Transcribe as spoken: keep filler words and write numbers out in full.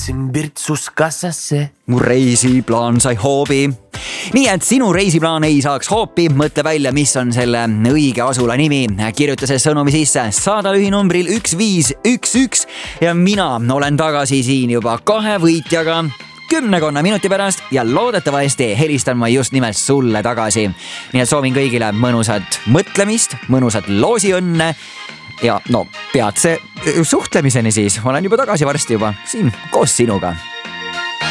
läksin Virtsus kassasse. mu reisiplaan sai hoobi. nii et sinu reisiplaan ei saaks hoopi, mõtle välja, mis on selle õige asula nimi. kirjuta see sõnumi sisse, saada lühinumbril üks viis üks üks ja mina olen tagasi siin juba kahe võitjaga kümnekonna minuti pärast ja loodetavasti helistan ma just nimelt sulle tagasi. nii et soovin kõigile mõnusat mõtlemist, mõnusat loosiõnne ja no peatse suhtlemiseni siis. olen juba tagasi varsti juba siin koos sinuga.